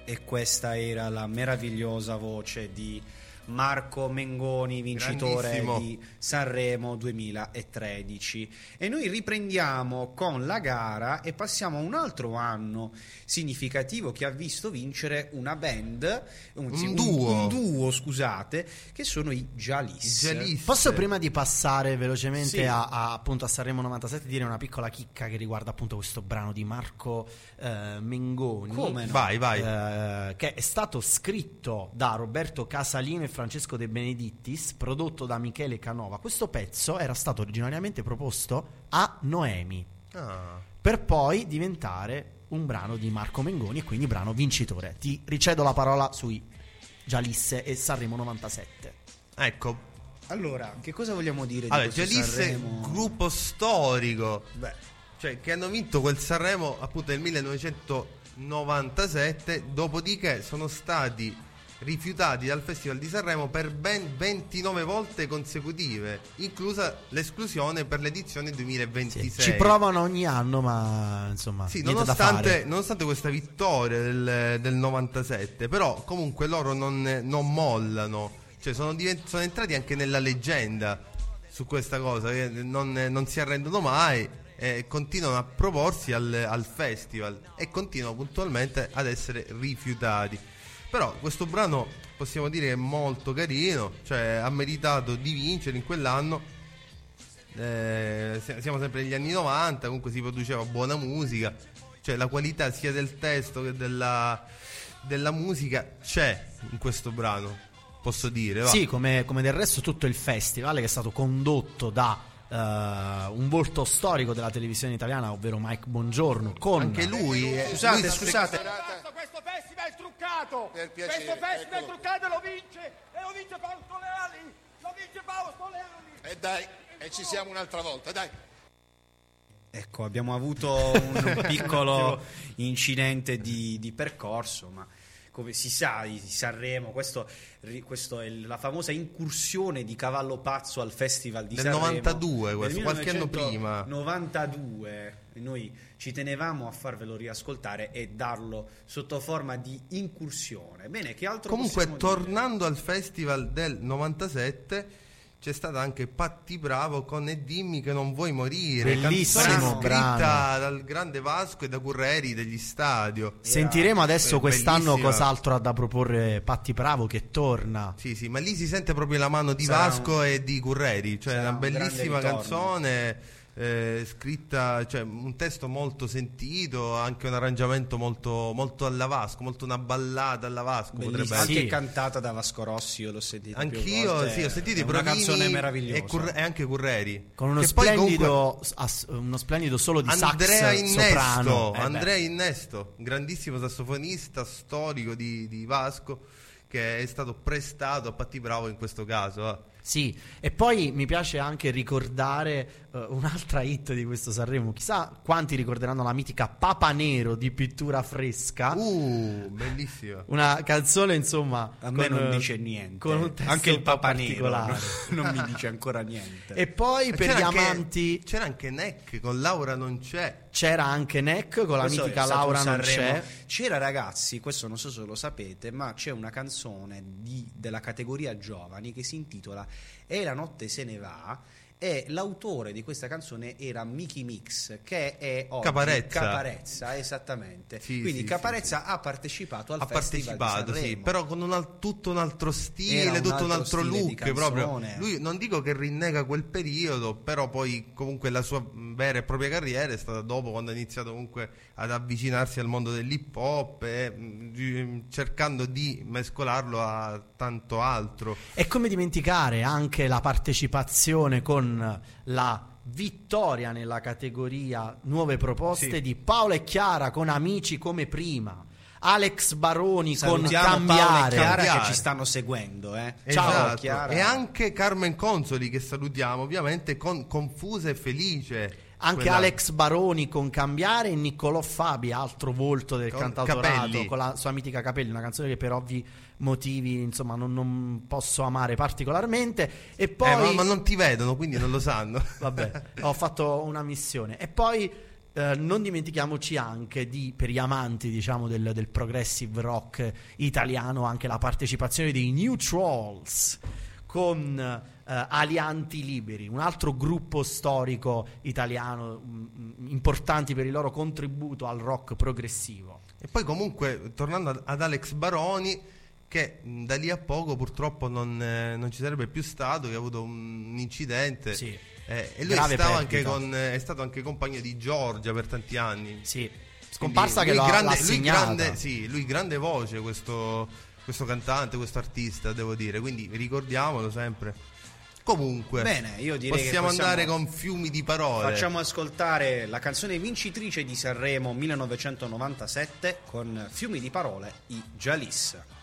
E questa era la meravigliosa voce di Marco Mengoni, vincitore di Sanremo 2013. E noi riprendiamo con la gara e passiamo a un altro anno significativo che ha visto vincere una band, un duo, scusate, che sono i Jalis. Posso, prima di passare velocemente appunto a Sanremo 97, dire una piccola chicca che riguarda appunto questo brano di Marco Mengoni? Come no? Vai. Che è stato scritto da Roberto Casalino e Francesco De Benedittis, prodotto da Michele Canova. Questo pezzo era stato originariamente proposto a Noemi, per poi diventare un brano di Marco Mengoni e quindi brano vincitore. Ti ricedo la parola sui Gialisse e Sanremo 97. Ecco, allora, che cosa vogliamo dire allora, di questo Gialisse Sanremo? Gruppo storico, cioè che hanno vinto quel Sanremo appunto nel 1997, dopodiché sono stati rifiutati dal Festival di Sanremo per ben 29 volte consecutive, inclusa l'esclusione per l'edizione 2026. Ci provano ogni anno, ma insomma, nonostante questa vittoria del 97, però comunque loro non mollano, cioè sono entrati anche nella leggenda su questa cosa, che non si arrendono mai e continuano a proporsi al festival e continuano puntualmente ad essere rifiutati. Però questo brano possiamo dire che è molto carino, cioè ha meritato di vincere in quell'anno. Siamo sempre negli anni 90, comunque si produceva buona musica, cioè la qualità sia del testo che della musica c'è in questo brano, posso dire, va. Sì, come del resto tutto il festival, che è stato condotto da un volto storico della televisione italiana, ovvero Mike Bongiorno, con anche lui scusate questo festival è truccato, per piacere, questo festival è truccato, lo vince Fausto Leali, e dai, e ci siamo un'altra volta, dai. Ecco, abbiamo avuto un piccolo incidente di percorso, ma come si sa di Sanremo, questo è la famosa incursione di Cavallo Pazzo al Festival di Sanremo 92, questo, qualche anno prima. 92. Noi ci tenevamo a farvelo riascoltare e darlo sotto forma di incursione. Bene, che altro comunque tornando al Festival del 97 c'è stata anche Patti Bravo con E dimmi che non vuoi morire, bellissimo scritta brano dal grande Vasco e da Curreri degli Stadio. Sentiremo adesso quest'anno bellissima. Cos'altro ha da proporre Patti Bravo, che torna. Sì, ma lì si sente proprio la mano di Vasco e di Curreri, cioè una bellissima canzone, scritta, cioè un testo molto sentito, anche un arrangiamento molto, molto alla Vasco, molto una ballata alla Vasco, potrebbe anche essere. cantata da Vasco Rossi, io l'ho sentita Anch'io, più volte. sì, ho sentito i una provini canzone meravigliosa e anche Curreri, con uno che poi splendido uno splendido solo di sax soprano. Andrea Innesto, grandissimo sassofonista storico di Vasco, che è stato prestato a Patti Bravo in questo caso. Sì, e poi mi piace anche ricordare un'altra hit di questo Sanremo. Chissà quanti ricorderanno la mitica Papa Nero di Pittura Fresca. Bellissima. Una canzone, insomma, a me non dice niente. Con un testo anche il Papa particolare. Nero non mi dice ancora niente. E poi per gli amanti c'era anche Neck con Laura non c'è. C'era anche Neck con la mitica Laura non c'è. C'era, ragazzi, questo non so se lo sapete, ma c'è una canzone della categoria giovani che si intitola E la notte se ne va, e l'autore di questa canzone era Mickey Mix, che è oggi Caparezza, esattamente. Quindi Caparezza ha partecipato al Festival di Sanremo. Sì, però con tutto un altro stile, tutto un altro look proprio. Lui non dico che rinnega quel periodo, però poi comunque la sua vera e propria carriera è stata dopo, quando ha iniziato comunque ad avvicinarsi al mondo dell'hip hop e cercando di mescolarlo a tanto altro. E come dimenticare anche la partecipazione con la vittoria nella categoria nuove proposte di Paola e Chiara con Amici come prima, Alex Baroni salutiamo con Cambiare, Paola e Chiara che ci stanno seguendo, Ciao Chiara. E anche Carmen Consoli, che salutiamo ovviamente, con Confusa e Felice. Anche Alex Baroni con Cambiare, e Niccolò Fabi, altro volto del cantautorato, con la sua mitica Capelli, una canzone che per ovvi motivi insomma non posso amare particolarmente. E poi ma non ti vedono, quindi non lo sanno. Vabbè, ho fatto una missione. E poi non dimentichiamoci anche per gli amanti, diciamo, del progressive rock italiano, anche la partecipazione dei New Trolls con Alianti Liberi, un altro gruppo storico italiano importanti per il loro contributo al rock progressivo. E poi comunque tornando ad Alex Baroni, che da lì a poco purtroppo non ci sarebbe più stato, che ha avuto un incidente. Sì. E lui è stato anche compagno di Giorgia per tanti anni. Sì, scomparsa che l'ha segnata. Lui grande voce, questo cantante, questo artista, devo dire, quindi ricordiamolo sempre. Comunque, bene, io direi possiamo andare con fiumi di parole. Facciamo ascoltare la canzone vincitrice di Sanremo 1997 con Fiumi di parole, i Jalis.